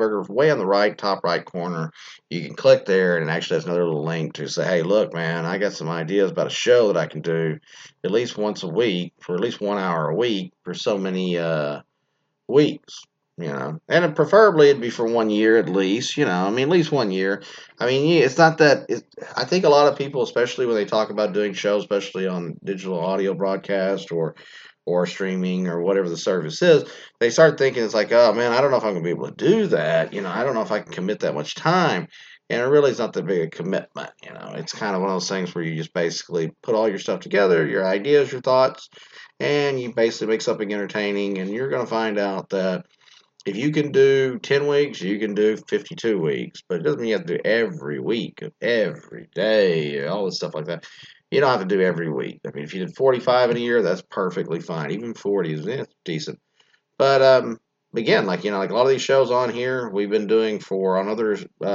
hamburger, way on the right, top right corner. You can click there, and it actually has another little link to say, hey, look, man, I got some ideas about a show that I can do at least once a week for at least 1 hour a week for so many weeks. And preferably it'd be for 1 year at least. I mean, at least 1 year. I mean, yeah, it's not that. I think a lot of people, especially when they talk about doing shows, especially on digital audio broadcast or streaming or whatever the service is, they start thinking it's like, oh man, I don't know if I'm gonna be able to do that. I don't know if I can commit that much time. And it really is not that big a commitment. It's kind of one of those things where you just basically put all your stuff together, your ideas, your thoughts, and you basically make something entertaining. And you're gonna find out that if you can do 10 weeks, you can do 52 weeks, but it doesn't mean you have to do every week, every day, all this stuff like that. You don't have to do every week. I mean, if you did 45 in a year, that's perfectly fine. Even 40 is decent. But again, like a lot of these shows on here, we've been doing on other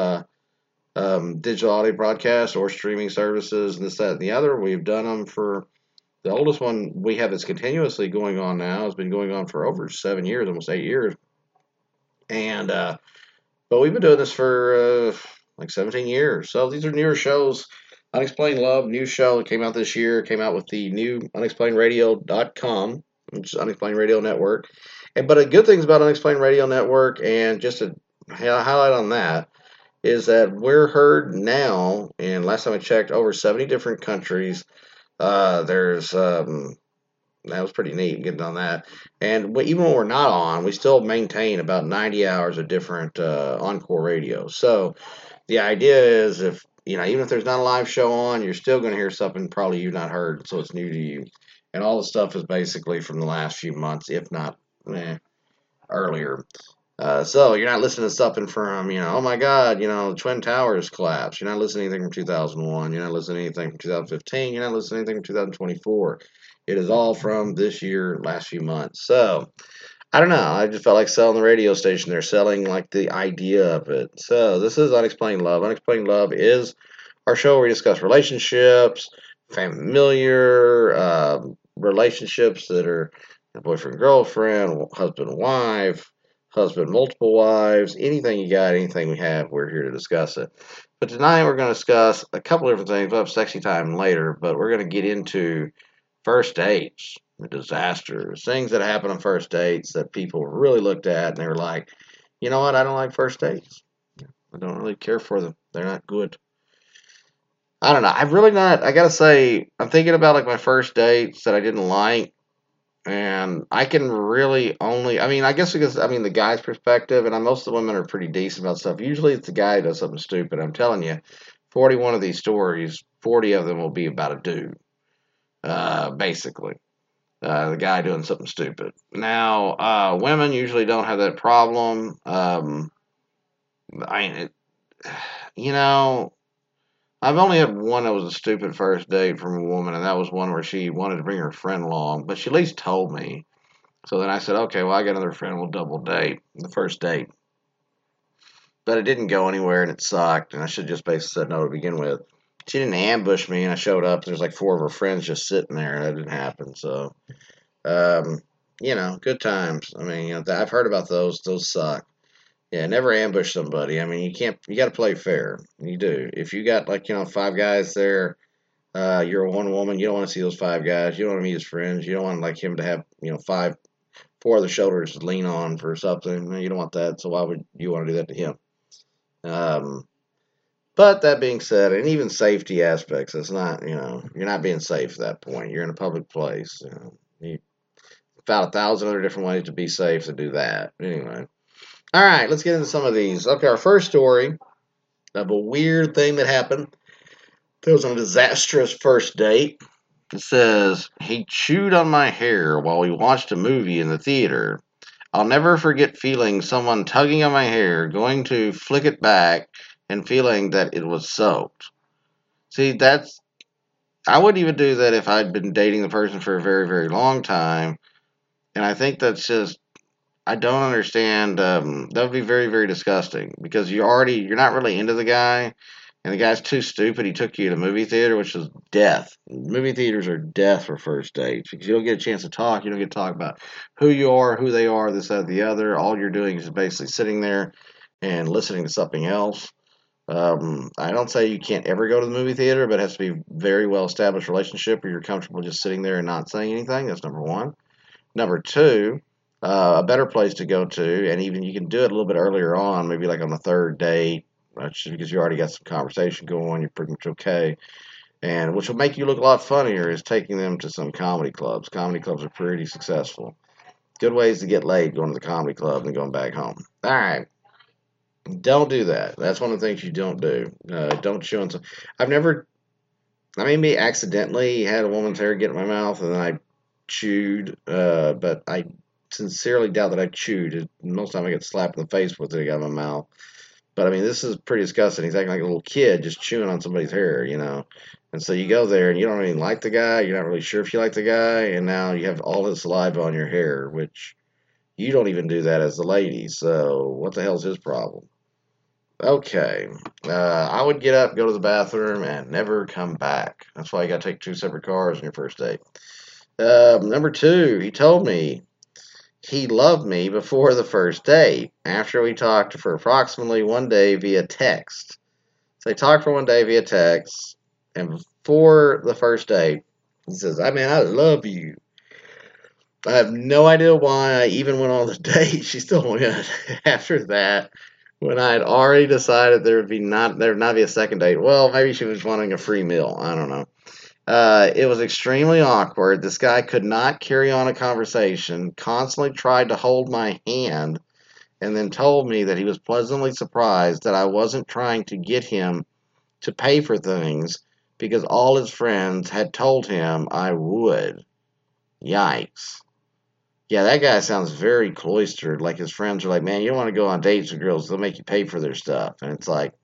digital audio broadcasts or streaming services, this, that, and the other. We've done them for the oldest one we have that's continuously going on now has been going on for over 7 years, almost 8 years. And but we've been doing this for like 17 years. So these are newer shows. Unexplained Love, new show that came out this year, came out with the new unexplainеdradio.com, which is Unexplained Radio Network. But the good things about Unexplained Radio Network, and just to highlight on that, is that we're heard now, and last time I checked, over 70 different countries. There's that was pretty neat getting on that. And even when we're not on, we still maintain about 90 hours of different encore radio. So the idea is even if there's not a live show on, you're still going to hear something probably you've not heard, so it's new to you. And all the stuff is basically from the last few months, if not earlier. So you're not listening to something from, oh my God, Twin Towers collapsed. You're not listening to anything from 2001. You're not listening to anything from 2015. You're not listening to anything from 2024. It is all from this year, last few months. So I don't know. I just felt like selling the radio station. They're selling like the idea of it. So this is Unexplained Love. Unexplained Love is our show where we discuss relationships, familiar relationships that are boyfriend, girlfriend, husband, wife, husband, multiple wives, anything you got, anything we have, we're here to discuss it. But tonight we're going to discuss a couple of different things. We'll have sexy time later, but we're going to get into first dates, the disasters, things that happen on first dates that people really looked at and they were like, you know what, I don't like first dates. I don't really care for them. They're not good. I don't know. I'm really not. I gotta say, I'm thinking about like my first dates that I didn't like, and I can really only. I mean, I guess because the guy's perspective, and most of the women are pretty decent about stuff. Usually, it's the guy who does something stupid. I'm telling you, 41 of these stories, 40 of them will be about a dude, basically. The guy doing something stupid. Now, women usually don't have that problem. I, you know, I've only had one that was a stupid first date from a woman, and that was one where she wanted to bring her friend along, but she at least told me. So then I said, okay, well, I got another friend, we'll double date, the first date. But it didn't go anywhere, and it sucked, and I should have just basically said no to begin with. She didn't ambush me, and I showed up, and there's like four of her friends just sitting there, and that didn't happen, so, um, good times. I mean, I've heard about those. Those suck. Yeah, never ambush somebody. I mean, you got to play fair. You do. If you got like, five guys there, you're a one woman, you don't want to see those five guys. You don't want to meet his friends. You don't want like him to have, four other shoulders to lean on for something. No, you don't want that. So why would you want to do that to him? Um, but that being said, and even safety aspects, it's not, you're not being safe at that point. You're in a public place. You found 1,000 other different ways to be safe to do that. Anyway. All right, let's get into some of these. Okay, our first story of a weird thing that happened. It was on a disastrous first date. It says, he chewed on my hair while we watched a movie in the theater. I'll never forget feeling someone tugging on my hair, going to flick it back, and feeling that it was soaked. See, I wouldn't even do that if I'd been dating the person for a very, very long time. And I think that's just, I don't understand. That would be very, very disgusting because you're not really into the guy, and the guy's too stupid. He took you to a movie theater, which is death. Movie theaters are death for first dates because you don't get a chance to talk. You don't get to talk about who you are, who they are, this, that, the other. All you're doing is basically sitting there and listening to something else. I don't say you can't ever go to the movie theater, but it has to be a very well established relationship where you're comfortable just sitting there and not saying anything. That's number one. Number two, a better place to go to, and even you can do it a little bit earlier on, maybe like on the third date, because you already got some conversation going, you're pretty much okay. And which will make you look a lot funnier is taking them to some comedy clubs. Comedy clubs are pretty successful. Good ways to get laid going to the comedy club and going back home. All right. Don't do that. That's one of the things you don't do. Don't chew on some. I've never, I maybe accidentally had a woman's hair get in my mouth and then I chewed, but I sincerely doubt that I chewed. Most of the time I get slapped in the face with it out of my mouth. But I mean, this is pretty disgusting. He's acting like a little kid just chewing on somebody's hair. And so you go there and you don't even like the guy. You're not really sure if you like the guy. And now you have all his saliva on your hair, which you don't even do that as the lady. So what the hell's his problem? Okay. I would get up, go to the bathroom, and never come back. That's why you got to take two separate cars on your first date. Number two, he told me he loved me before the first date, after we talked for approximately 1 day via text. So they talked for 1 day via text, and before the first date, he says, I mean, I love you. I have no idea why I even went on the date. She still went after that when I had already decided there would not be a second date. Well, maybe she was wanting a free meal. I don't know. It was extremely awkward. This guy could not carry on a conversation, constantly tried to hold my hand, and then told me that he was pleasantly surprised that I wasn't trying to get him to pay for things because all his friends had told him I would. Yikes. Yeah, that guy sounds very cloistered. Like his friends are like, man, you don't want to go on dates with girls. They'll make you pay for their stuff. And it's like,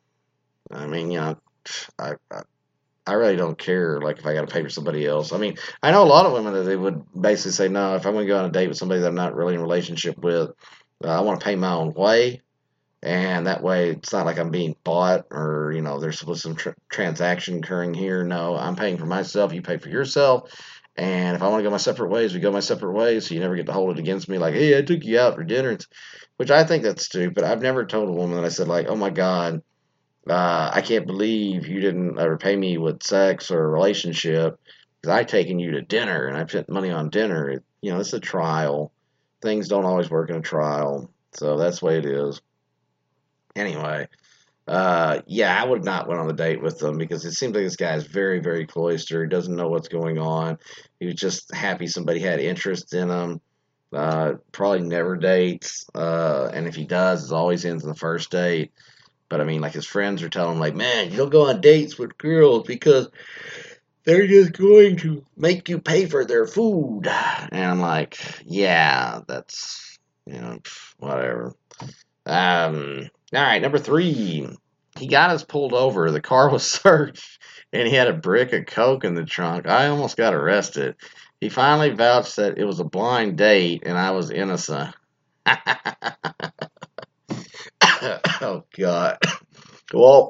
I mean, I, I I really don't care, like, if I got to pay for somebody else. I mean, I know a lot of women that they would basically say, no, if I'm going to go on a date with somebody that I'm not really in a relationship with, I want to pay my own way. And that way, it's not like I'm being bought or, there's some transaction occurring here. No, I'm paying for myself. You pay for yourself. And if I want to go my separate ways, we go my separate ways. So you never get to hold it against me like, hey, I took you out for dinner. Which I think that's stupid. I've never told a woman that I said, like, oh my God, I can't believe you didn't ever pay me with sex or a relationship because I've taken you to dinner and I've spent money on dinner. It's a trial. Things don't always work in a trial. So that's the way it is. Anyway, yeah, I would not went on the date with them because it seems like this guy is very, very cloistered. Doesn't know what's going on. He was just happy somebody had interest in him. Probably never dates. And if he does, it always ends in the first date. But I mean, like his friends are telling him, like, man, you don't go on dates with girls because they're just going to make you pay for their food. And I'm like, yeah, that's, whatever. All right, number three. He got us pulled over. The car was searched, and he had a brick of coke in the trunk. I almost got arrested. He finally vouched that it was a blind date, and I was innocent. Oh, God. Well,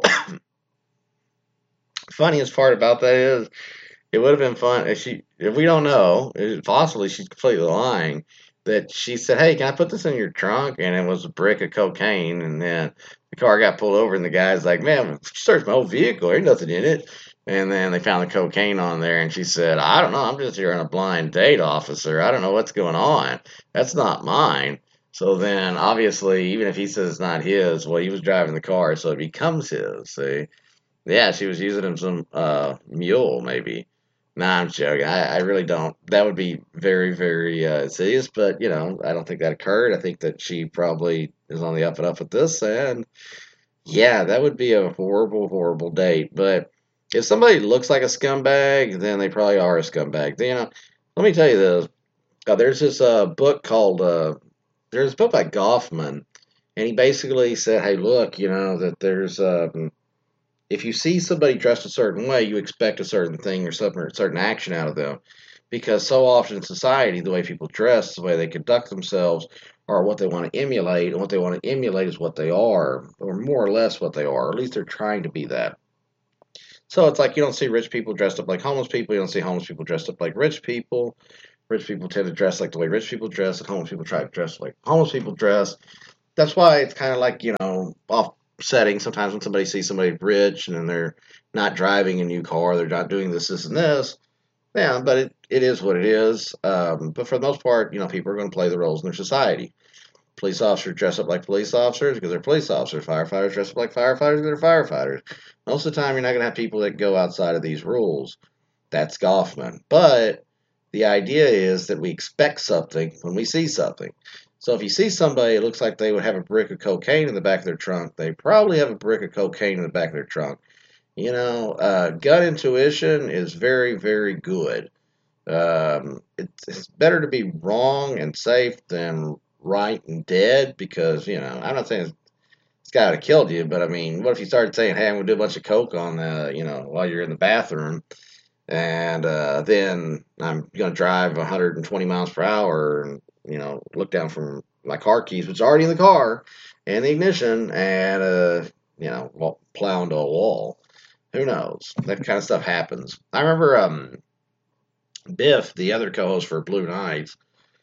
funniest part about that is it would have been fun if we don't know, possibly she's completely lying, that she said, hey, can I put this in your trunk? And it was a brick of cocaine. And then the car got pulled over, and the guy's like, man, searched my whole vehicle. There's nothing in it. And then they found the cocaine on there, and she said, I don't know. I'm just here on a blind date, officer. I don't know what's going on. That's not mine. So then, obviously, even if he says it's not his, well, he was driving the car, so it becomes his. See? Yeah, she was using him some mule, maybe. Nah, I'm joking. I really don't. That would be very, very insidious, but, I don't think that occurred. I think that she probably is on the up and up with this, and yeah, that would be a horrible, horrible date. But if somebody looks like a scumbag, then they probably are a scumbag. Let me tell you this. There's this book called, there's a book by Goffman, and he basically said, hey, look, that there's, if you see somebody dressed a certain way, you expect a certain thing or something, or a certain action out of them. Because so often in society, the way people dress, the way they conduct themselves, are what they want to emulate, and what they want to emulate is what they are, or more or less what they are, or at least they're trying to be that. So it's like you don't see rich people dressed up like homeless people, you don't see homeless people dressed up like rich people. Rich people tend to dress like the way rich people dress, and homeless people try to dress like homeless people dress. that's why it's kind of like, offsetting sometimes when somebody sees somebody rich and then they're not driving a new car, they're not doing this, and this. Yeah, but it is what it is. But for the most part, people are going to play the roles in their society. Police officers dress up like police officers because they're police officers. Firefighters dress up like firefighters because they're firefighters. Most of the time, you're not going to have people that go outside of these rules. That's Goffman. But the idea is that we expect something when we see something. So if you see somebody, it looks like they would have a brick of cocaine in the back of their trunk. They probably have a brick of cocaine in the back of their trunk. Gut intuition is very, very good. It's better to be wrong and safe than right and dead because, I'm not saying it's got to kill you, but I mean, what if you started saying, hey, I'm going to do a bunch of coke on, while you're in the bathroom, and then I'm going to drive 120 miles per hour and, look down from my car keys, which is already in the car, and the ignition, and, plow into a wall. Who knows? That kind of stuff happens. I remember Biff, the other co-host for Blue Nights,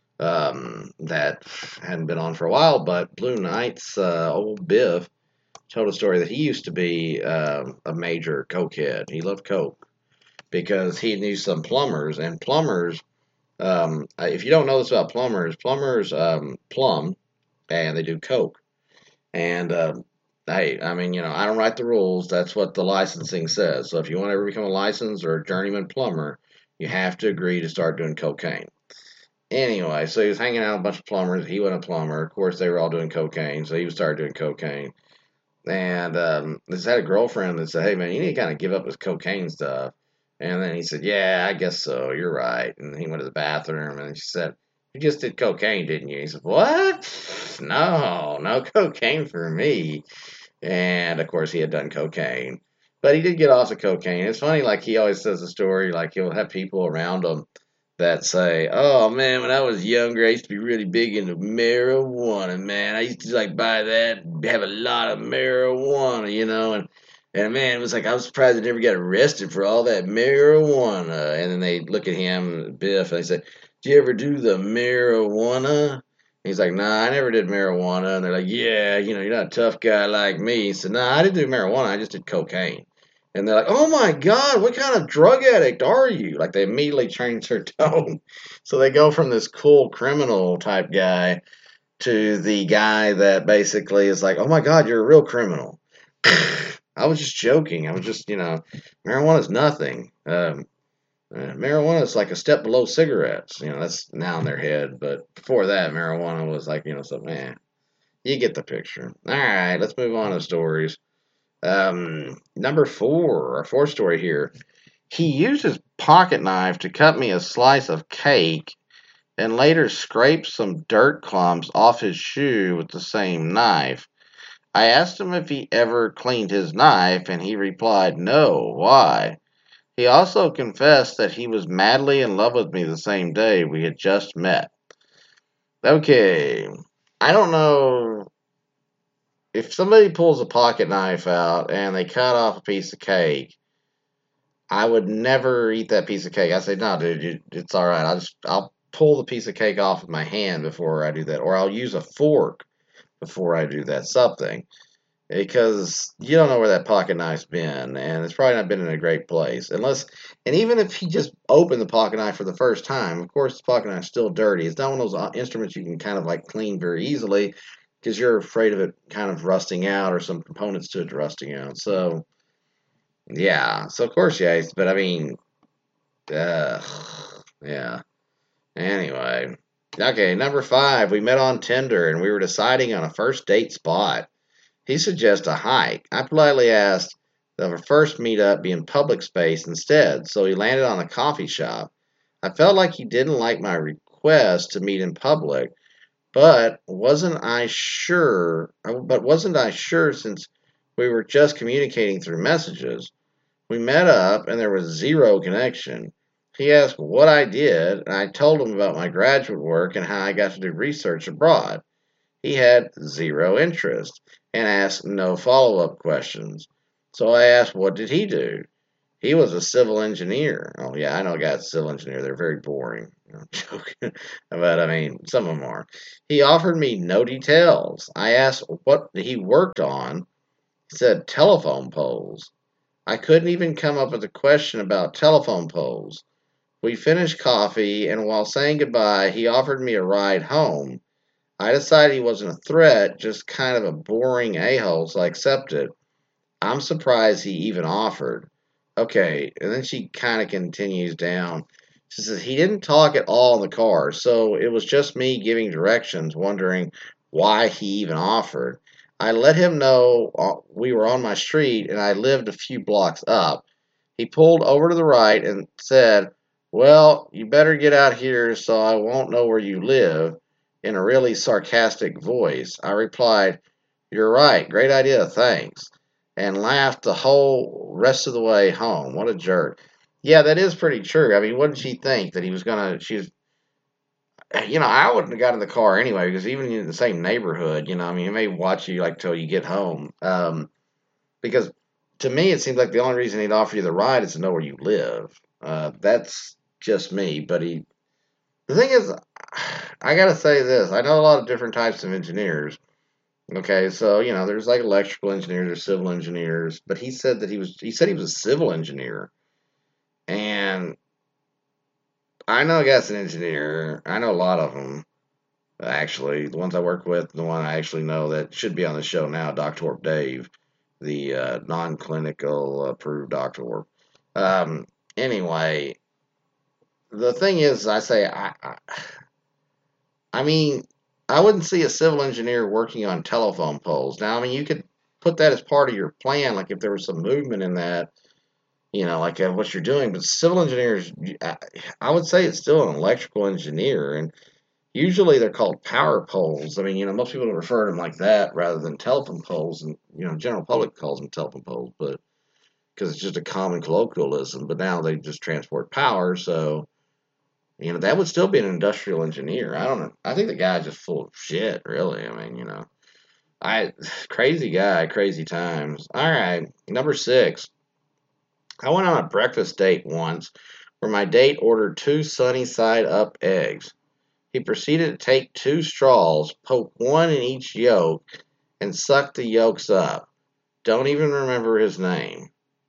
that hadn't been on for a while, but Blue Nights, old Biff, told a story that he used to be a major cokehead. He loved coke because he knew some plumbers, and plumbers, if you don't know this about plumbers, plumb, and they do coke. And hey, I mean, I don't write the rules. That's what the licensing says. So if you want to ever become a licensed or a journeyman plumber, you have to agree to start doing cocaine. Anyway, so he was hanging out with a bunch of plumbers. He wasn't a plumber. Of course, they were all doing cocaine, so he started doing cocaine. And just had a girlfriend that said, hey, man, you need to kind of give up this cocaine stuff. And then he said, yeah, I guess so. You're right. And he went to the bathroom, and she said, you just did cocaine, didn't you? He said, what? No, no cocaine for me. And, of course, he had done cocaine. But he did get off the cocaine. It's funny, like, he always says a story, like, he'll have people around him that say, "Oh man, when I was younger, I used to be really big into marijuana. Man, I used to like buy that, have a lot of marijuana, and man, it was like I was surprised I never got arrested for all that marijuana." And then they look at him, Biff, and they say, "Do you ever do the marijuana?" And he's like, "Nah, I never did marijuana." And they're like, "Yeah, you're not a tough guy like me." He said, "Nah, I didn't do marijuana. I just did cocaine." And they're like, "Oh my God, what kind of drug addict are you?" Like they immediately change their tone. So they go from this cool criminal type guy to the guy that basically is like, "Oh my God, you're a real criminal." I was just joking. I was just, marijuana is nothing. Marijuana is like a step below cigarettes. That's now in their head. But before that, marijuana was like, man, you get the picture. All right, let's move on to stories. Number four, our fourth story here. He used his pocket knife to cut me a slice of cake and later scraped some dirt clumps off his shoe with the same knife. I asked him if he ever cleaned his knife, and he replied, no. Why? He also confessed that he was madly in love with me the same day we had just met. Okay, I don't know. If somebody pulls a pocket knife out and they cut off a piece of cake, I would never eat that piece of cake. I say, no, dude, it's all right. I'll pull the piece of cake off with my hand before I do that, or I'll use a fork before I do that. Something, because you don't know where that pocket knife's been, and it's probably not been in a great place. And even if he just opened the pocket knife for the first time, of course, the pocket knife's still dirty. It's not one of those instruments you can kind of like clean very easily because you're afraid of it kind of rusting out or some components to it rusting out. So, yeah. So, of course, yeah. But I mean, uh, yeah. Anyway. Okay, number five. We met on Tinder and we were deciding on a first date spot. He suggested a hike. I politely asked that our first meetup be in public space instead, so he landed on a coffee shop. I felt like he didn't like my request to meet in public, but wasn't I sure since we were just communicating through messages. We met up and there was zero connection. He asked what I did, and I told him about my graduate work and how I got to do research abroad. He had zero interest and asked no follow-up questions. So I asked what did he do? He was a civil engineer. Oh yeah, I know a guy that's a civil engineer. They're very boring. I'm joking, but I mean, some of them are. He offered me no details. I asked what he worked on. He said telephone poles. I couldn't even come up with a question about telephone poles. We finished coffee, and while saying goodbye, he offered me a ride home. I decided he wasn't a threat, just kind of a boring a-hole, so I accepted. I'm surprised he even offered. Okay, and then she kind of continues down. She says he didn't talk at all in the car, so it was just me giving directions, wondering why he even offered. I let him know we were on my street and I lived a few blocks up. He pulled over to the right and said, "Well, you better get out here so I won't know where you live," in a really sarcastic voice. I replied, "You're right, great idea, thanks," and laughed the whole rest of the way home. What a jerk. Yeah, that is pretty true. I mean, what did she think? That he was gonna, I wouldn't have got in the car anyway, because even in the same neighborhood, I mean, he may watch you like till you get home. Because to me, it seems like the only reason he'd offer you the ride is to know where you live. That's just me. The thing is, I gotta say this. I know a lot of different types of engineers. Okay, so there's like electrical engineers or civil engineers, but he said he was a civil engineer, and I know a guy's an engineer. I know a lot of them actually. The ones I work with, the one I actually know that should be on the show now, Dr. Dave, the non-clinical approved doctor. Um, anyway, the thing is, I mean, I wouldn't see a civil engineer working on telephone poles. Now, I mean, you could put that as part of your plan, like if there was some movement in that, like what you're doing. But civil engineers, I would say it's still an electrical engineer, and usually they're called power poles. I mean, most people refer to them like that rather than telephone poles, and general public calls them telephone poles, but because it's just a common colloquialism. But now they just transport power, so that would still be an industrial engineer. I don't know. I think the guy's just full of shit, really. I mean, I crazy guy, crazy times. All right, number 6. I went on a breakfast date once where my date ordered 2 sunny side up eggs. He proceeded to take 2 straws, poke one in each yolk, and suck the yolks up. Don't even remember his name.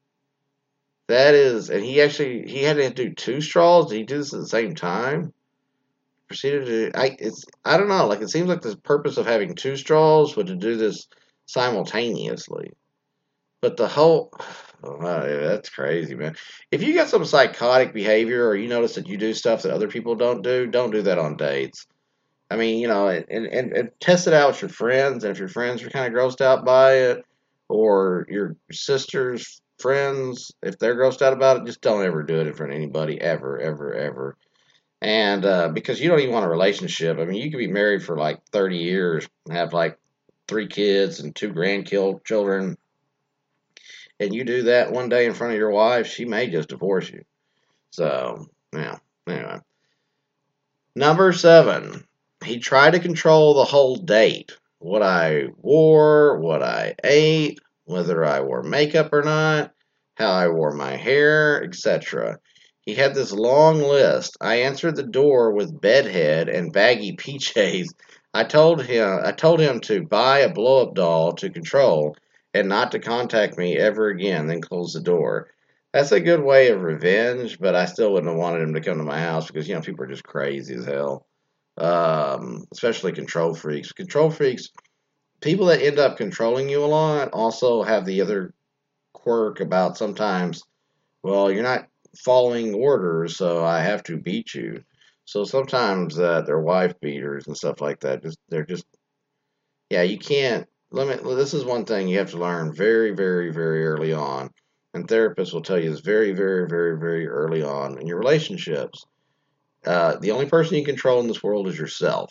That is, and he had to do 2 straws. Did he do this at the same time? Proceeded to, I don't know. Like it seems like the purpose of having 2 straws was to do this simultaneously. But the whole, that's crazy, man. If you got some psychotic behavior or you notice that you do stuff that other people don't do that on dates. I mean, and test it out with your friends. And if your friends are kind of grossed out by it, or your sister's friends, if they're grossed out about it, just don't ever do it in front of anybody, ever, ever, ever. And because you don't even want a relationship. I mean, you could be married for like 30 years and have like 3 kids and 2 grandchildren, and you do that one day in front of your wife, she may just divorce you. So, yeah. Anyway. Number 7. He tried to control the whole date. What I wore, what I ate, whether I wore makeup or not, how I wore my hair, etc. He had this long list. I answered the door with bedhead and baggy PJs. I told him to buy a blow-up doll to control and not to contact me ever again, then close the door. That's a good way of revenge, but I still wouldn't have wanted him to come to my house because people are just crazy as hell. Especially control freaks. Control freaks, people that end up controlling you a lot, also have the other quirk about sometimes, well, you're not following orders, so I have to beat you. So sometimes they're wife beaters and stuff like that. They're just, yeah, you can't limit. This is one thing you have to learn very, very, very early on. And therapists will tell you this very, very, very, very early on in your relationships. The only person you control in this world is yourself.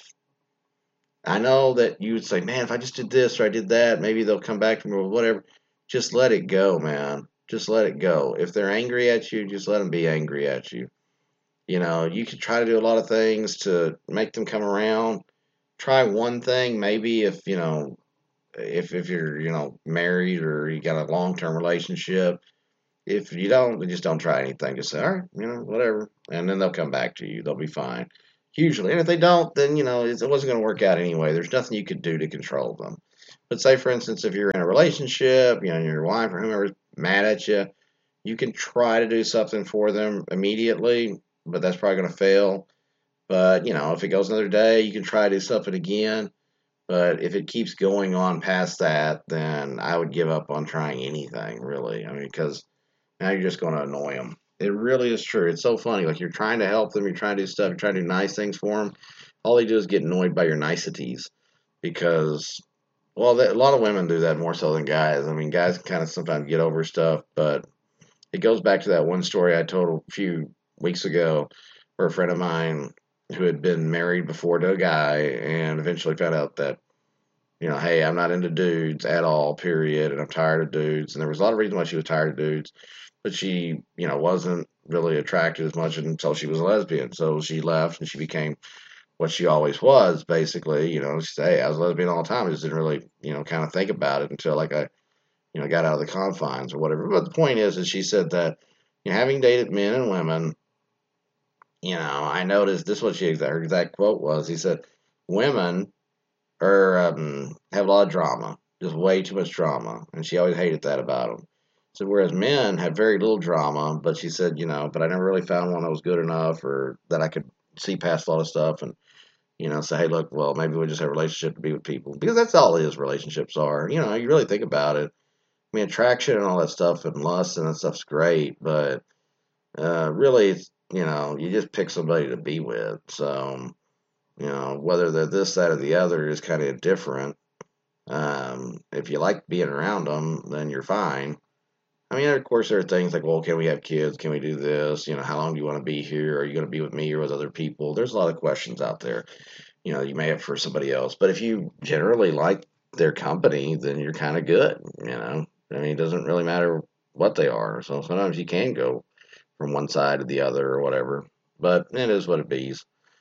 I know that you would say, man, if I just did this or I did that, maybe they'll come back to me or whatever. Just let it go, man. Just let it go. If they're angry at you, just let them be angry at you. You could try to do a lot of things to make them come around. Try one thing, maybe if you're, married or you got a long-term relationship, If you don't, then just don't try anything. Just say, all right, whatever. And then they'll come back to you. They'll be fine. Usually. And if they don't, then, it wasn't going to work out anyway. There's nothing you could do to control them. But say, for instance, if you're in a relationship, your wife or whomever's mad at you, you can try to do something for them immediately, but that's probably going to fail. But, if it goes another day, you can try to do something again. But if it keeps going on past that, then I would give up on trying anything, really. I mean, because now you're just going to annoy them. It really is true. It's so funny. Like, you're trying to help them, you're trying to do stuff, you're trying to do nice things for them. All they do is get annoyed by your niceties because, well, a lot of women do that more so than guys. I mean, guys can kind of sometimes get over stuff, but it goes back to that one story I told a few weeks ago where a friend of mine who had been married before to a guy and eventually found out that, hey, I'm not into dudes at all, period, and I'm tired of dudes. And there was a lot of reasons why she was tired of dudes, but she, wasn't really attracted as much until she was a lesbian. So she left and she became what she always was, basically. She said, hey, I was a lesbian all the time. I just didn't really, kind of think about it until like I got out of the confines or whatever. But the point is she said that, having dated men and women, I noticed this is what her exact quote was. He said, women have a lot of drama, just way too much drama, and she always hated that about them. So whereas men have very little drama, but she said, but I never really found one that was good enough or that I could see past a lot of stuff and say, hey, look, well, maybe we just have a relationship to be with people because that's all it is. Relationships are, you really think about it. I mean, attraction and all that stuff and lust and that stuff's great, but really, it's, you just pick somebody to be with. So, whether they're this, that, or the other is kind of different. If you like being around them, then you're fine. I mean, of course, there are things like, well, can we have kids? Can we do this? How long do you want to be here? Are you going to be with me or with other people? There's a lot of questions out there, you may have for somebody else. But if you generally like their company, then you're kind of good. I mean, it doesn't really matter what they are. So sometimes you can go from one side to the other or whatever. But it is what it be.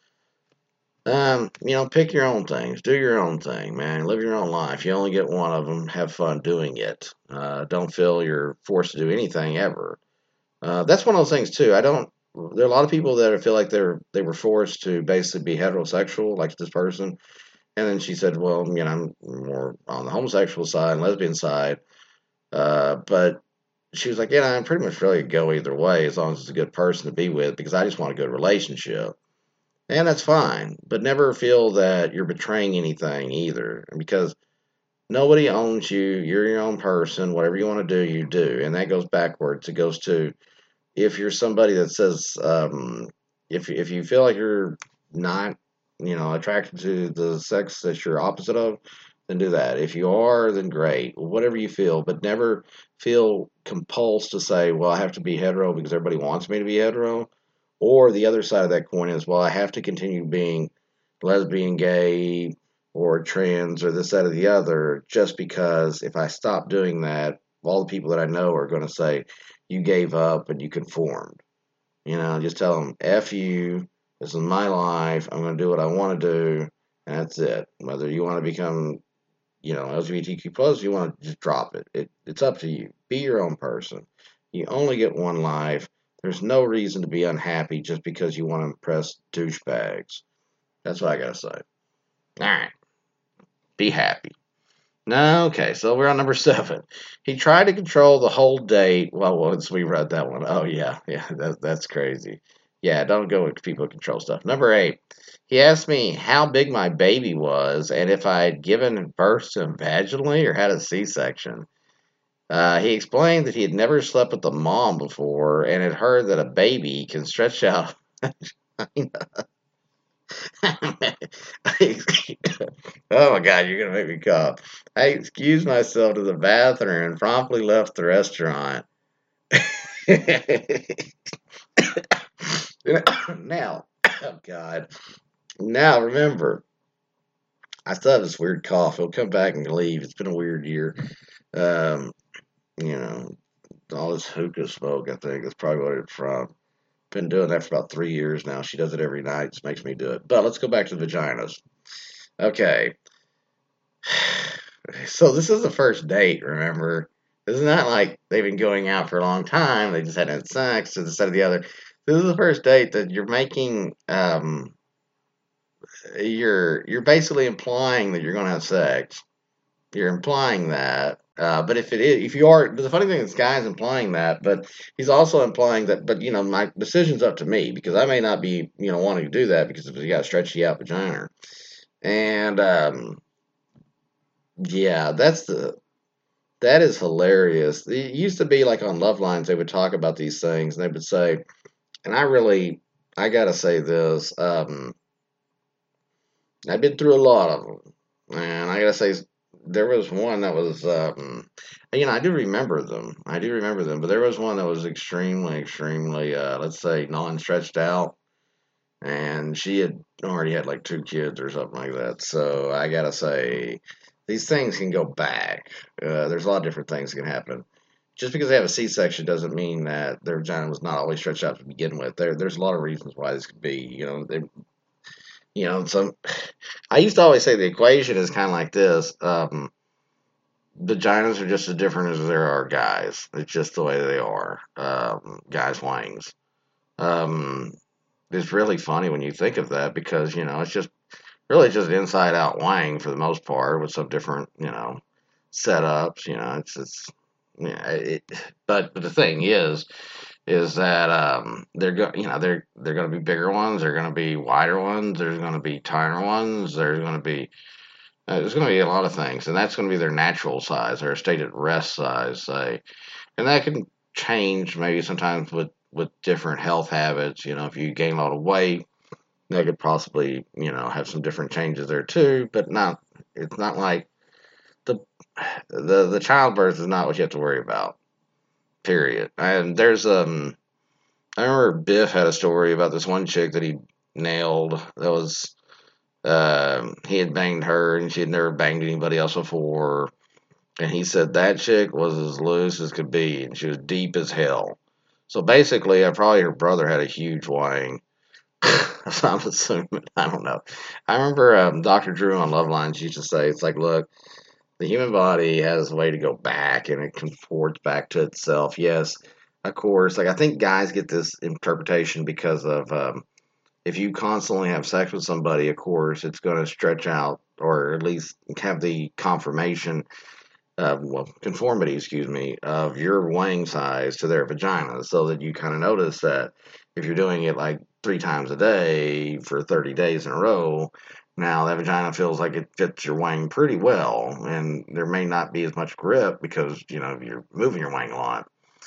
Pick your own things. Do your own thing, man. Live your own life. You only get one of them. Have fun doing it. Don't feel you're forced to do anything ever. That's one of those things too. I don't. There are a lot of people that feel like they were forced to basically be heterosexual, like this person. And then she said, "Well, I'm more on the homosexual side and lesbian side." But she was like, "Yeah, I'm pretty much ready to go either way as long as it's a good person to be with because I just want a good relationship." And that's fine, but never feel that you're betraying anything either because nobody owns you. You're your own person. Whatever you want to do, you do. And that goes backwards. It goes to if you're somebody that says, if you feel like you're not, attracted to the sex that you're opposite of, then do that. If you are, then great. Whatever you feel, but never feel compulsed to say, well, I have to be hetero because everybody wants me to be hetero. Or the other side of that coin is, well, I have to continue being lesbian, gay, or trans, or this, that, or the other, just because if I stop doing that, all the people that I know are going to say, you gave up and you conformed. Just tell them, F you, this is my life, I'm going to do what I want to do, and that's it. Whether you want to become, LGBTQ plus, you want to just drop it. It's up to you. Be your own person. You only get one life. There's no reason to be unhappy just because you want to impress douchebags. That's what I got to say. All right. Be happy. No, okay, so we're on number 7. He tried to control the whole date. Well, once we read that one, oh yeah, that's crazy. Yeah, don't go with people who control stuff. Number 8. He asked me how big my baby was and if I had given birth to him vaginally or had a C-section. He explained that he had never slept with a mom before and had heard that a baby can stretch out. Oh my God, you're gonna make me cough. I excused myself to the bathroom and promptly left the restaurant. Now, oh God. Now remember, I still have this weird cough. It'll come back and leave. It's been a weird year. Um, you know, all this hookah smoke, I think, is probably what it's from. Been doing that for about 3 years now. She does it every night. Just makes me do it. But let's go back to the vaginas. Okay. So this is the first date, remember? It's not like they've been going out for a long time. They just hadn't had sex to the side of the other. This is the first date that you're making. You're basically implying that you're going to have sex. You're implying that. But if you are, the funny thing is, this guy's implying that, but he's also implying that. But my decision's up to me because I may not be, wanting to do that because if you got a stretchy out vagina, and yeah, that is hilarious. It used to be like on Love Lines, they would talk about these things, and they would say, and I gotta say this. I've been through a lot of them, and I gotta say, there was one that was, I do remember them. I do remember them, but there was one that was extremely, extremely, let's say, non-stretched out, and she had already had like two kids or something like that. So I gotta say, these things can go back. There's a lot of different things that can happen. Just because they have a C-section doesn't mean that their vagina was not always stretched out to begin with. There's a lot of reasons why this could be. Some. I used to always say the equation is kind of like this. Vaginas are just as different as there are guys. It's just the way they are. Guys' wangs. Um, it's really funny when you think of that because it's just really just inside out wang for the most part with some different setups. It's yeah. But the thing is that they're going to be bigger ones. They're going to be wider ones. There's going to be tighter ones. There's going to be a lot of things, and that's going to be their natural size, their stated rest size, say, and that can change maybe sometimes with different health habits. If you gain a lot of weight, that could possibly have some different changes there too. But not it's not like the the childbirth is not what you have to worry about. Period. And I remember Biff had a story about this one chick that he nailed. That was he had banged her and she had never banged anybody else before. And he said that chick was as loose as could be and she was deep as hell. So basically, probably her brother had a huge wang. So I'm assuming. I don't know. I remember Dr. Drew on Love Lines used to say, it's like, look, the human body has a way to go back and it conforms back to itself. Yes, of course. Like, I think guys get this interpretation because of if you constantly have sex with somebody, of course, it's going to stretch out or at least have the conformity, excuse me, of your wang size to their vagina, so that you kind of notice that if you're doing it like 3 times a day for 30 days in a row, now that vagina feels like it fits your wang pretty well, and there may not be as much grip because you're moving your wang a lot.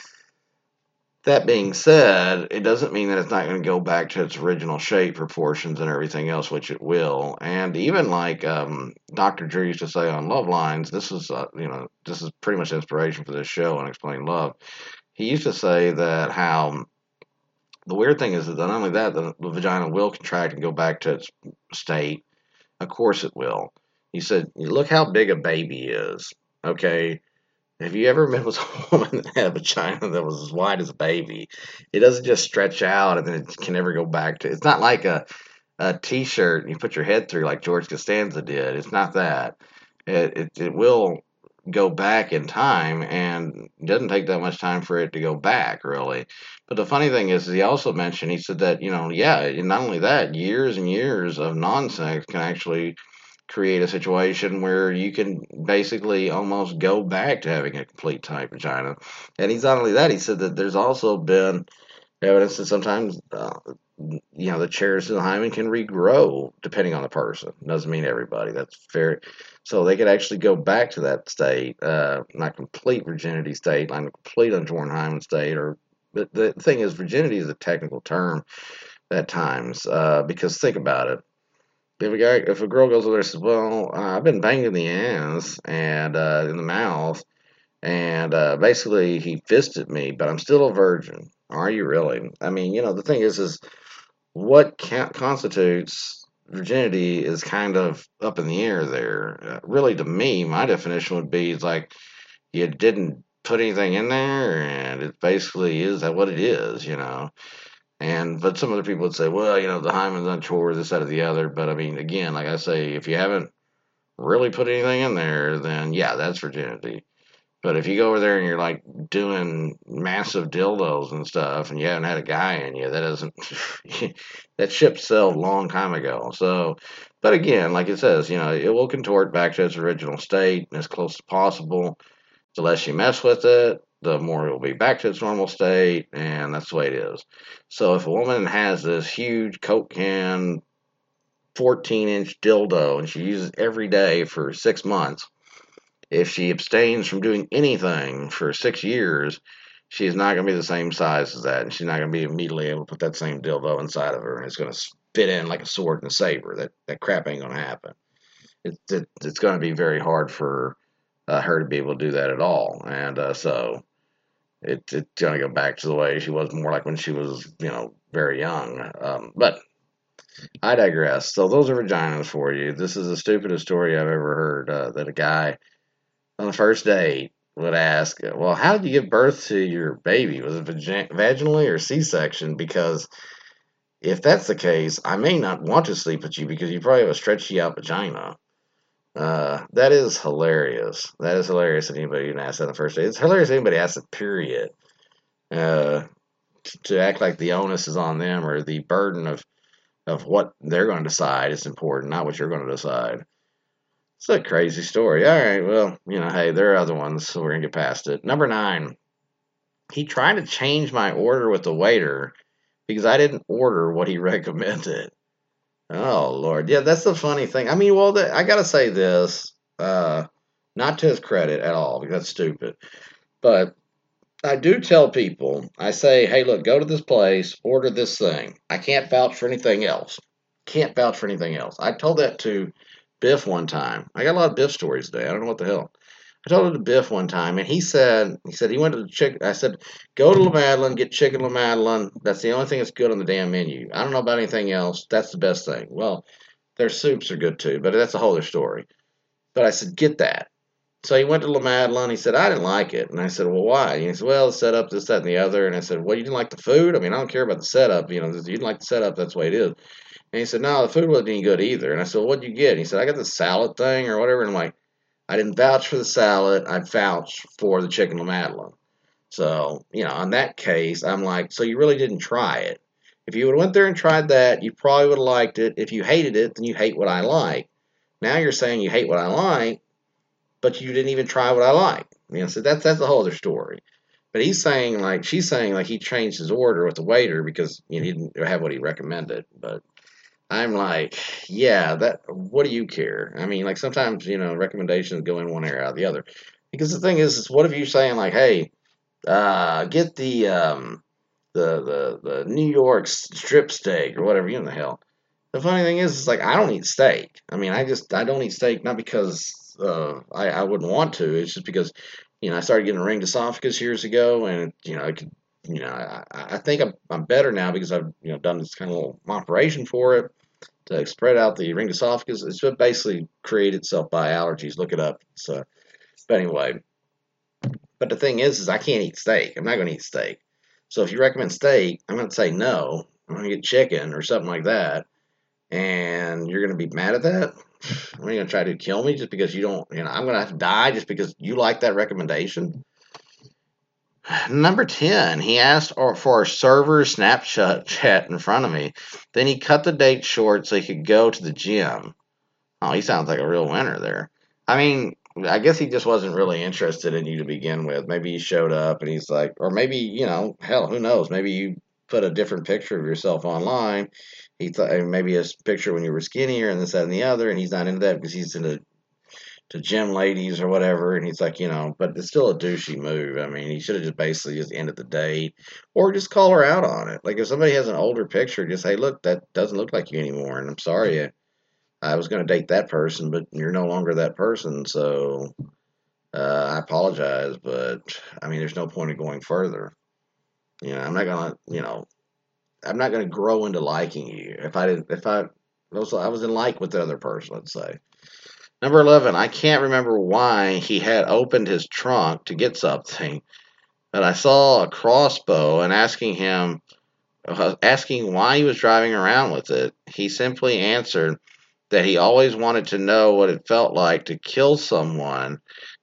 That being said, it doesn't mean that it's not going to go back to its original shape, proportions, and everything else, which it will. And even like Dr. Drew used to say on Love Lines, this is pretty much inspiration for this show and Explain Love. He used to say that how the weird thing is that not only that, the vagina will contract and go back to its state. Of course it will. He said, look how big a baby is. Okay, have you ever met with a woman that had a vagina that was as wide as a baby? It doesn't just stretch out and then it can never go back to. It's not like a t-shirt you put your head through like George Costanza did. It's not that. It will go back in time, and it doesn't take that much time for it to go back, really. But the funny thing is, he also mentioned, he said that, yeah, and not only that, years and years of non-sex can actually create a situation where you can basically almost go back to having a complete tight vagina. And he's not only that, he said that there's also been evidence that sometimes, the chairs in the hymen can regrow depending on the person. Doesn't mean everybody. That's fair. So they could actually go back to that state, not complete virginity state, not a complete untorn hymen state. Or but the thing is, virginity is a technical term at times because think about it. If a girl goes over there and says, "Well, I've been banged in the ass and in the mouth, and basically he fisted me, but I'm still a virgin." Are you really? I mean, the thing is what constitutes virginity is kind of up in the air there. Really, to me, my definition would be it's like you didn't put anything in there, and it basically is that what it is. But some other people would say, well, the hymen's untoward, this, that, or the other. But I mean, again, like I say, if you haven't really put anything in there, then yeah, that's virginity. But if you go over there and you're like doing massive dildos and stuff, and you haven't had a guy in you, that doesn't that ship sailed a long time ago. So, but again, like it says, it will contort back to its original state as close as possible. The less you mess with it, the more it will be back to its normal state, and that's the way it is. So if a woman has this huge Coke can 14-inch dildo and she uses it every day for 6 months, if she abstains from doing anything for 6 years, she's not going to be the same size as that, and she's not going to be immediately able to put that same dildo inside of her, and it's going to fit in like a sword and a saber. That crap ain't going to happen. It's going to be very hard for her to be able to do that at all, and so it's going to go back to the way she was, more like when she was, very young. But I digress. So those are vaginas for you. This is the stupidest story I've ever heard. That a guy on the first date would ask, "Well, how did you give birth to your baby? Was it vaginally or C-section? Because if that's the case, I may not want to sleep with you because you probably have a stretchy out vagina." That is hilarious. That is hilarious that anybody even asked that on the first date. It's hilarious anybody asks it, period. Uh, to act like the onus is on them, or the burden of what they're going to decide is important, not what you're going to decide. It's a crazy story. All right, well, hey, there are other ones, so we're going to get past it. Number 9, he tried to change my order with the waiter because I didn't order what he recommended. Oh, Lord. Yeah, that's the funny thing. I mean, well, I got to say this, not to his credit at all, because that's stupid. But I do tell people, I say, hey, look, go to this place, order this thing. I can't vouch for anything else. Can't vouch for anything else. I told that to Biff one time. I got a lot of Biff stories today. I don't know what the hell. I told it to Biff one time, and he said he went to the chicken. I said, go to La Madeleine, get chicken La Madeleine. That's the only thing that's good on the damn menu. I don't know about anything else. That's the best thing. Well, their soups are good too, but that's a whole other story. But I said, get that. So he went to La Madeleine. He said, I didn't like it. And I said, well, why? And he said, well, the setup, this, that, and the other. And I said, well, you didn't like the food? I mean, I don't care about the setup. You didn't like the setup. That's the way it is. And he said, no, the food wasn't any good either. And I said, well, what'd you get? And he said, I got the salad thing or whatever. And I'm like, I didn't vouch for the salad. I vouched for the chicken La Madeleine. So, in that case, I'm like, so you really didn't try it. If you would have went there and tried that, you probably would have liked it. If you hated it, then you hate what I like. Now you're saying you hate what I like, but you didn't even try what I like. So that's a whole other story. But she's saying like he changed his order with the waiter because he didn't have what he recommended. But I'm like, yeah, what do you care? I mean, like sometimes, recommendations go in one ear out the other. Because the thing is what if you're saying like, hey, get the New York strip steak or whatever, the hell. The funny thing is, it's like I don't eat steak. I mean, I don't eat steak not because I wouldn't want to. It's just because I started getting a ringed esophagus years ago, and I think I'm better now because I've done this kind of little operation for it to spread out the ringed esophagus. It's basically created itself by allergies. Look it up. So, but anyway, but the thing is I can't eat steak. I'm not going to eat steak. So if you recommend steak, I'm going to say no. I'm going to get chicken or something like that. And you're going to be mad at that? Are you going to try to kill me just because you don't, I'm going to have to die just because you like that recommendation? Number 10, he asked for a server Snapchat chat in front of me. Then he cut the date short so he could go to the gym. Oh, he sounds like a real winner there. I mean, I guess he just wasn't really interested in you to begin with. Maybe he showed up and he's like, or maybe, hell, who knows? Maybe you put a different picture of yourself online. He thought maybe a picture when you were skinnier and this, that, and the other, and he's not into that because he's into gym ladies or whatever, and he's like, but it's still a douchey move. I mean, he should have just basically just ended the date or just call her out on it. Like if somebody has an older picture, just hey, look, that doesn't look like you anymore, and I'm sorry, I was going to date that person, but you're no longer that person, so I apologize, but I mean, there's no point in going further. I'm not gonna grow into liking you if I was in like with the other person, let's say. Number 11, I can't remember why he had opened his trunk to get something, but I saw a crossbow and asking why he was driving around with it. He simply answered that he always wanted to know what it felt like to kill someone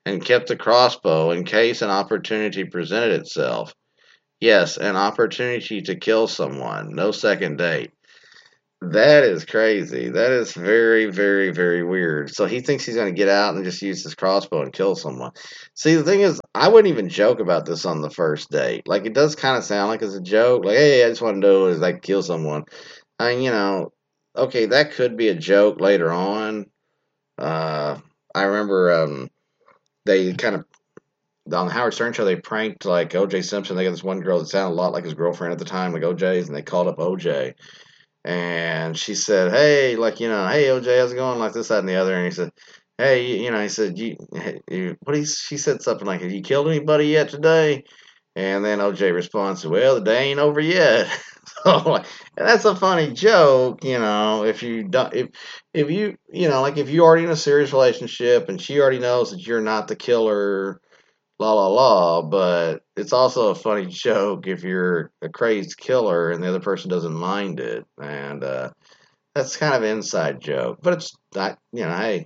and kept the crossbow in case an opportunity presented itself. Yes, an opportunity to kill someone. No second date. That is crazy. That is very, very, very weird. So he thinks he's going to get out and just use his crossbow and kill someone. See, the thing is, I wouldn't even joke about this on the first date. Like, it does kind of sound like it's a joke. Like, hey, I just want to know is I can kill someone. I mean, okay, that could be a joke later on. Uh, I remember they kind of on the Howard Stern show they pranked like O.J. Simpson. They got this one girl that sounded a lot like his girlfriend at the time, like O.J.'s, and they called up O.J. And she said, "Hey, like hey O.J., how's it going?" Like this, that, and the other. And he said, "Hey, he said, what?" She said something like, "Have you killed anybody yet today?" And then O.J. responds, "Well, the day ain't over yet." So, and that's a funny joke, if you don't, if you, like if you're already in a serious relationship and she already knows that you're not the killer, la la la. But it's also a funny joke if you're a crazed killer and the other person doesn't mind it, and that's kind of an inside joke. But it's not, hey,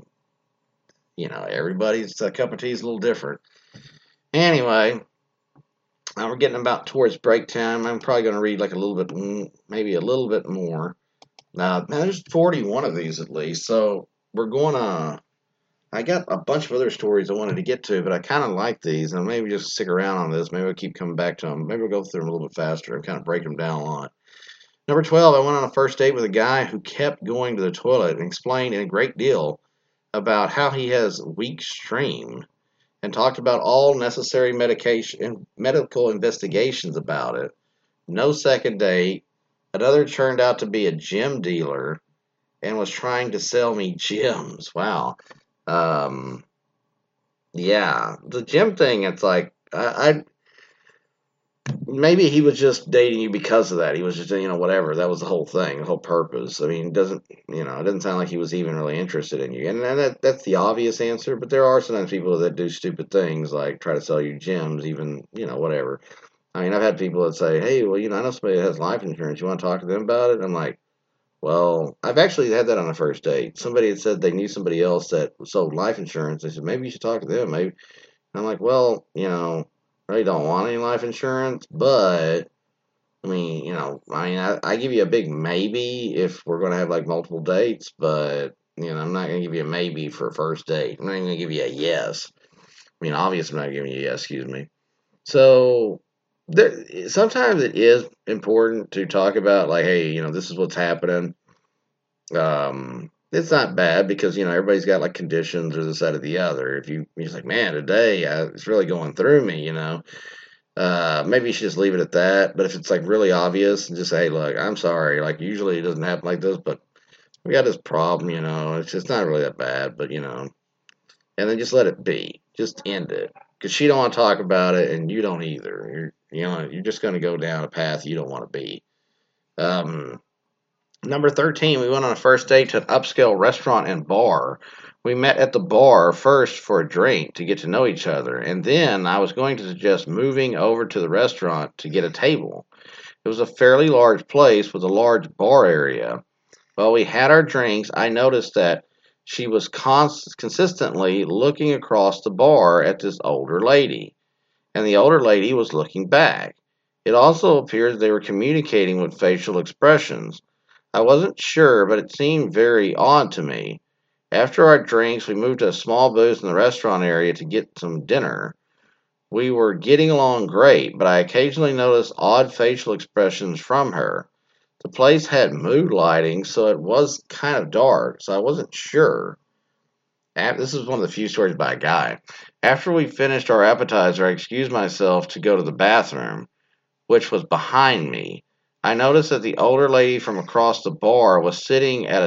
everybody's cup of tea is a little different. Anyway, now we're getting about towards break time. I'm probably going to read like a little bit, maybe a little bit more. Now there's 41 of these at least, so we're going to. I got a bunch of other stories I wanted to get to, but I kind of like these, and maybe just stick around on this. Maybe I'll keep coming back to them. Maybe we'll go through them a little bit faster and kind of break them down a lot. Number 12, I went on a first date with a guy who kept going to the toilet and explained in a great deal about how he has weak stream and talked about all necessary medication and medical investigations about it. No second date. Another turned out to be a gym dealer and was trying to sell me gyms. Wow. Um, yeah, the gym thing, it's like, maybe he was just dating you because of that. He was just, whatever. That was the whole thing, the whole purpose. I mean, it doesn't sound like he was even really interested in you. And that's the obvious answer, but there are sometimes people that do stupid things like try to sell you gyms, even, whatever. I mean, I've had people that say, hey, well, I know somebody that has life insurance. You want to talk to them about it? And I'm like, well, I've actually had that on a first date. Somebody had said they knew somebody else that sold life insurance. They said, maybe you should talk to them. Maybe. And I'm like, well, I really don't want any life insurance, but I give you a big maybe if we're going to have like multiple dates, but, I'm not going to give you a maybe for a first date. I'm not even going to give you a yes. I mean, obviously, I'm not giving you a yes, excuse me. So, sometimes it is important to talk about, like, hey, this is what's happening. It's not bad because everybody's got like conditions or this, that, or the other. If you're just like, man, today it's really going through me, maybe you should just leave it at that. But if it's like really obvious, just say, hey, look, I'm sorry. Like usually it doesn't happen like this, but we got this problem, it's just not really that bad, but and then just let it be. Just end it because she don't want to talk about it, and you don't either. You're just going to go down a path you don't want to be. Um, Number 13, we went on a first date to an upscale restaurant and bar. We met at the bar first for a drink to get to know each other, and then I was going to suggest moving over to the restaurant to get a table. It was a fairly large place with a large bar area. While we had our drinks, I noticed that she was consistently looking across the bar at this older lady, and the older lady was looking back. It also appeared they were communicating with facial expressions. I wasn't sure, but it seemed very odd to me. After our drinks, we moved to a small booth in the restaurant area to get some dinner. We were getting along great, but I occasionally noticed odd facial expressions from her. The place had mood lighting, so it was kind of dark, so I wasn't sure. This is one of the few stories by a guy. After we finished our appetizer, I excused myself to go to the bathroom, which was behind me. I noticed that the older lady from across the bar was sitting at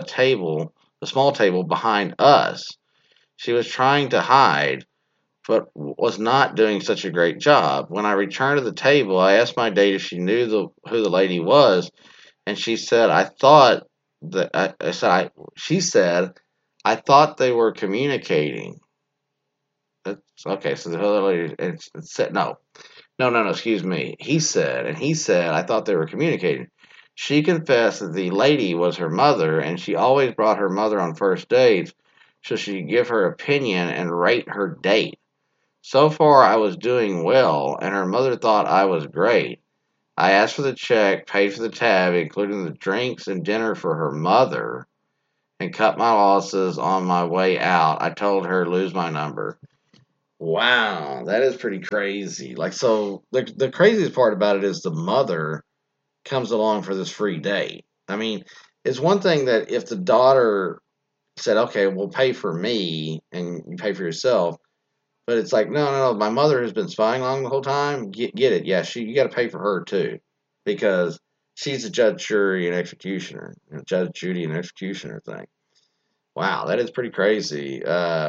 a small table behind us. She was trying to hide, but was not doing such a great job. When I returned to the table, I asked my date if she knew who the lady was, and she said, "I thought that I said I." She said, "I thought they were communicating." That's, okay, so the other lady it said no. No, excuse me. He said, I thought they were communicating. She confessed that the lady was her mother, and she always brought her mother on first dates so she could give her opinion and rate her date. So far, I was doing well, and her mother thought I was great. I asked for the check, paid for the tab, including the drinks and dinner for her mother, and cut my losses on my way out. I told her lose my number. Wow, that is pretty crazy. Like, so the craziest part about it is the mother comes along for this free date. I mean, it's one thing that if the daughter said, "Okay, we'll pay for me and you pay for yourself," but it's like, no, no, no. My mother has been spying along the whole time. Get it? Yeah, you got to pay for her too, because she's a judge, jury, and executioner, judge, jury, and executioner thing. Wow, that is pretty crazy.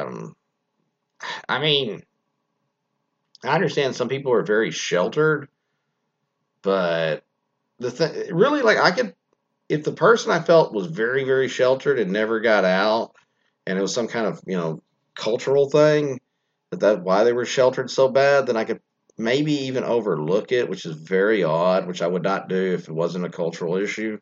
I mean, I understand some people are very sheltered, but the thing, really, like, I could, if the person I felt was very, very sheltered and never got out, and it was some kind of, cultural thing, that's why they were sheltered so bad, then I could maybe even overlook it, which is very odd, which I would not do if it wasn't a cultural issue.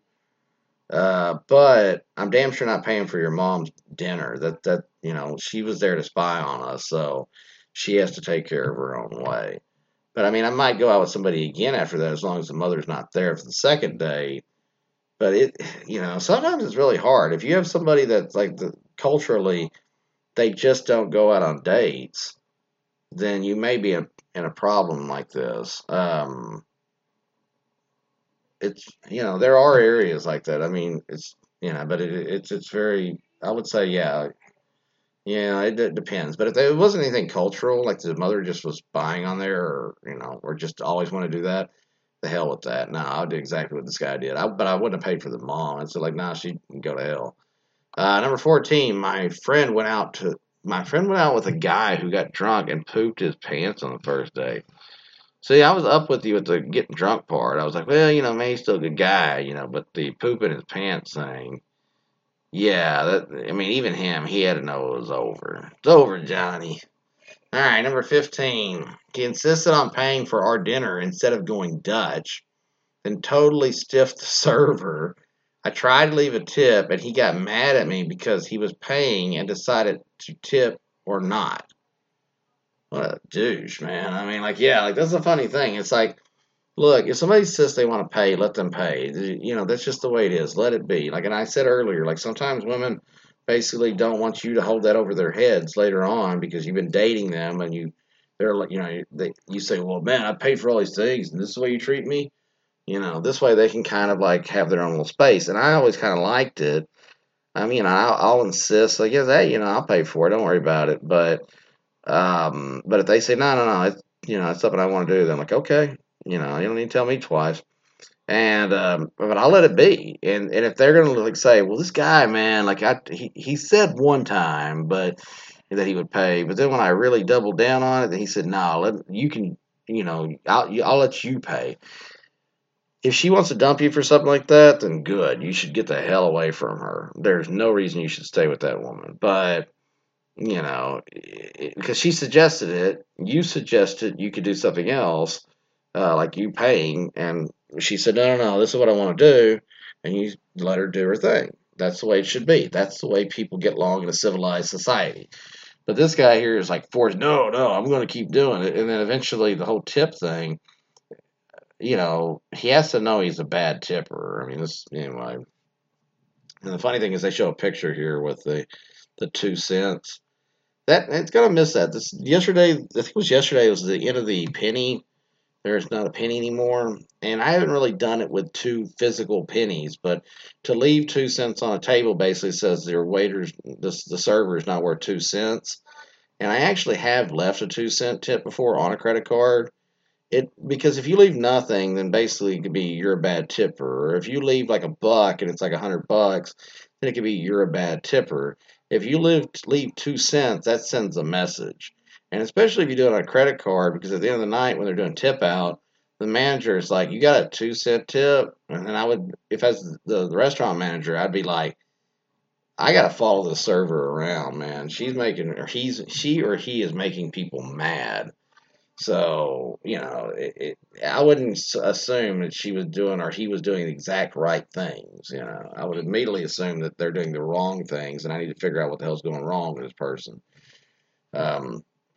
But I'm damn sure not paying for your mom's dinner. She was there to spy on us, so she has to take care of her own way. But I mean, I might go out with somebody again after that as long as the mother's not there for the second date. But sometimes it's really hard. If you have somebody that's like culturally, they just don't go out on dates, then you may be in a problem like this. There are areas like that. I mean, but it's very. I would say, yeah, it depends. But if it wasn't anything cultural, like the mother just was spying on there, or just always want to do that, the hell with that. No, I would do exactly what this guy did. But I wouldn't have paid for the mom. It's like, nah, she can go to hell. Number 14, my friend went out with a guy who got drunk and pooped his pants on the first day. See, I was up with you at the getting drunk part. I was like, well, man, he's still a good guy, but the poop in his pants thing, yeah, I mean, even him, he had to know it was over. It's over, Johnny. All right, number 15. He insisted on paying for our dinner instead of going Dutch, then totally stiffed the server. I tried to leave a tip, and he got mad at me because he was paying and decided to tip or not. What a douche, man. I mean, like, yeah, like, that's the funny thing. It's like, look, if somebody says they want to pay, let them pay. That's just the way it is. Let it be. Like, and I said earlier, like, sometimes women basically don't want you to hold that over their heads later on because you've been dating them and they're like, you say, well, man, I paid for all these things and this is the way you treat me. This way they can kind of like have their own little space. And I always kind of liked it. I mean, I'll insist, like, yes, hey, I'll pay for it. Don't worry about it. But if they say, no, no, no, it's something I want to do, then I'm like, okay, you don't need to tell me twice. And but I'll let it be. And if they're gonna like say, well, this guy, man, like he said one time, but that he would pay, but then when I really doubled down on it, then he said, no, you can, I'll let you pay. If she wants to dump you for something like that, then good. You should get the hell away from her. There's no reason you should stay with that woman. But because she suggested it, you suggested you could do something else, like you paying, and she said, no, no, no, this is what I want to do, and you let her do her thing. That's the way it should be. That's the way people get along in a civilized society. But this guy here is like forced, no, no, I'm going to keep doing it. And then eventually the whole tip thing, he has to know he's a bad tipper. I mean, anyway. And the funny thing is they show a picture here with the 2 cents. That it's gonna miss that. This yesterday, I think it was yesterday. It was the end of the penny. There's not a penny anymore, and I haven't really done it with two physical pennies. But to leave 2 cents on a table basically says your waiters, the server is not worth 2 cents. And I actually have left a 2 cent tip before on a credit card. Because if you leave nothing, then basically it could be you're a bad tipper. Or if you leave like a buck and it's like $100, then it could be you're a bad tipper. If you leave 2 cents, that sends a message. And especially if you do it on a credit card, because at the end of the night when they're doing tip out, the manager is like, "You got a 2 cent tip," and then I would, if I was the restaurant manager, I'd be like, "I got to follow the server around, man. She or he is making people mad." So, I wouldn't assume that she was doing or he was doing the exact right things. I would immediately assume that they're doing the wrong things, and I need to figure out what the hell's going wrong with this person. But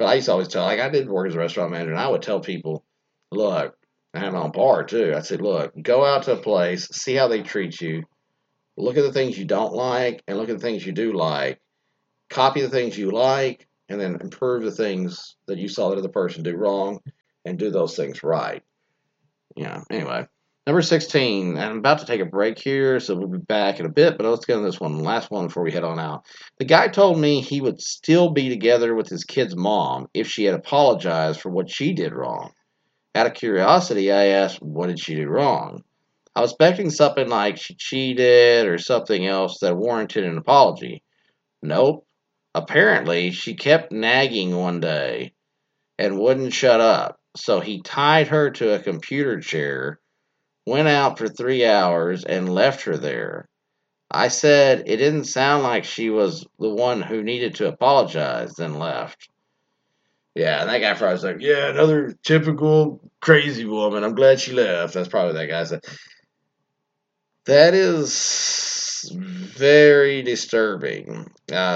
But I used to always tell, like I did work as a restaurant manager, and I would tell people, look, I had my own bar too. I said, look, go out to a place, see how they treat you, look at the things you don't like, and look at the things you do like. Copy the things you like, and then improve the things that you saw the other person do wrong, and do those things right. Anyway. Number 16, I'm about to take a break here, so we'll be back in a bit, but let's get on this one, the last one before we head on out. The guy told me he would still be together with his kid's mom if she had apologized for what she did wrong. Out of curiosity, I asked, what did she do wrong? I was expecting something like she cheated or something else that warranted an apology. Nope. Apparently, she kept nagging one day and wouldn't shut up, so he tied her to a computer chair, went out for 3 hours, and left her there. I said it didn't sound like she was the one who needed to apologize, then left. Yeah, and that guy probably was like, yeah, another typical crazy woman. I'm glad she left. That's probably that guy said. That is very disturbing.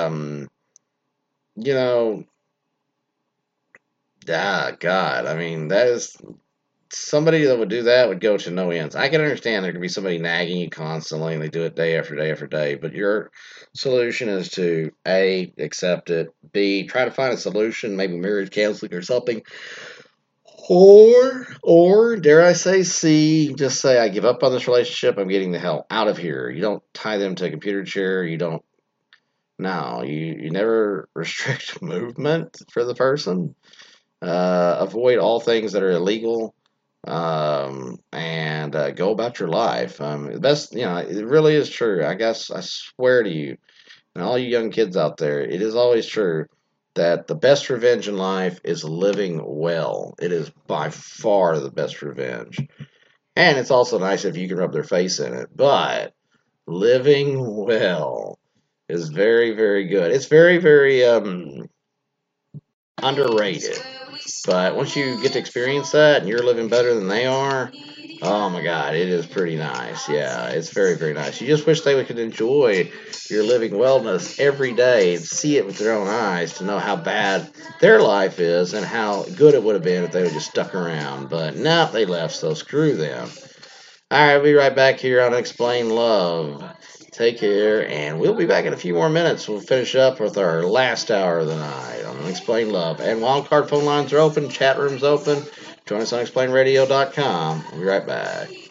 You know, God, I mean, that is somebody that would do that would go to no ends. I can understand there could be somebody nagging you constantly and they do it day after day after day, but your solution is to A, accept it, B, try to find a solution, maybe marriage counseling or something, or dare I say C, just say I give up on this relationship, I'm getting the hell out of here. You don't tie them to a computer chair, you don't no, you never restrict movement for the person. Avoid all things that are illegal, and go about your life. The best, it really is true. I guess I swear to you, and all you young kids out there, it is always true that the best revenge in life is living well. It is by far the best revenge. And it's also nice if you can rub their face in it. But living well is very, very good. It's very, very underrated. But once you get to experience that and you're living better than they are, oh my God, it is pretty nice. Yeah, it's very, very nice. You just wish they could enjoy your living wellness every day and see it with their own eyes to know how bad their life is and how good it would have been if they would just stuck around. But no, they left, so screw them. All right, we'll be right back here on Explain Love. Take care, and we'll be back in a few more minutes. We'll finish up with our last hour of the night on Explain Love. And wildcard phone lines are open, chat rooms open. Join us on explainradio.com. We'll be right back.